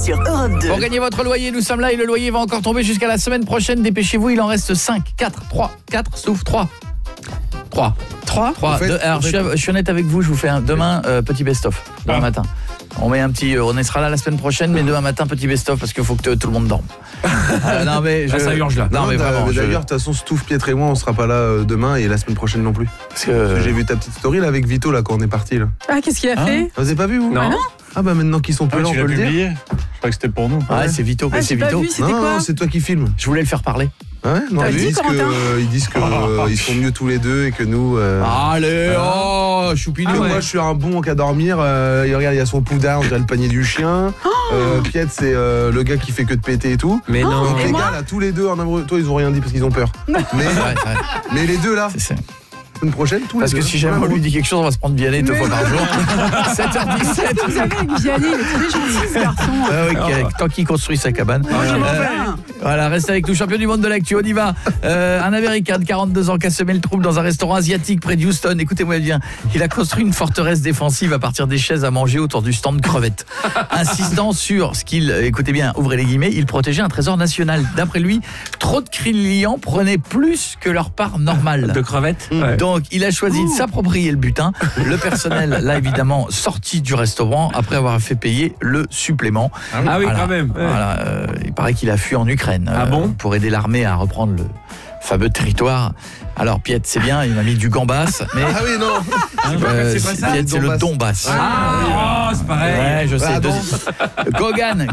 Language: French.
sur Europe 2. Pour gagner votre loyer, nous sommes là et le loyer va encore tomber jusqu'à la semaine prochaine. Dépêchez-vous, il en reste 5, 4, 3, 4, sauf 3. 3. Alors, je suis honnête avec vous, je vous fais demain petit best-of, demain matin. On met un petit, on sera là la semaine prochaine, mais demain matin petit best-of parce qu'il faut que tout le monde dorme. Non mais ça urge là. Non mais vraiment. D'ailleurs, de toute façon, Stouff, Pietre et moi, on sera pas là demain et la semaine prochaine non plus. Parce que j'ai vu ta petite story là avec Vito là quand on est parti là. Ah, qu'est-ce qu'il a fait? Vous avez pas vu vous? Non. Ah bah maintenant qu'ils sont plus là, on peut le dire. Je crois que c'était pour nous. Ouais, c'est Vito, mais c'est Vito. Non, c'est toi qui filmes. Je voulais le faire parler. Ouais, non, ils disent que ils sont mieux tous les deux et que nous. Allez, choupinou. Moi, je suis un bon qu'à dormir. Regarde, il y a son poudard, on dirait le panier du chien. Piet, c'est le gars qui fait que de péter et tout. Mais non. Donc les gars là, tous les deux en amoureux. Toi, ils ont rien dit parce qu'ils ont peur. Mais les deux là. Une prochaine, tous les deux. Parce que si jamais on lui dit quelque chose, on va se prendre Vianney 2 fois par jour. 7h17. Vous savez, avec Vianney, il est très gentil ce garçon. Tant qu'il construit sa cabane. Voilà, reste avec nous, champion du monde de l'actu, on y va. Un Américain de 42 ans qui a semé le trouble dans un restaurant asiatique près de Houston. Écoutez-moi bien, il a construit une forteresse défensive à partir des chaises à manger autour du stand crevettes. Insistant sur ce qu'il, écoutez bien, ouvrez les guillemets, il protégeait un trésor national. D'après lui, trop de clients prenaient plus que leur part normale. De crevettes. Donc, il a choisi de s'approprier le butin. Le personnel l'a évidemment sorti du restaurant après avoir fait payer le supplément. Ah oui, quand même. Voilà, il paraît qu'il a fui en Ukraine pour aider l'armée à reprendre le fameux territoire. Alors, Piet, c'est bien, il m'a mis du Gambas, mais... Ah oui, non. Piet, c'est le Donbass. C'est pareil. Ouais, je sais. Gogan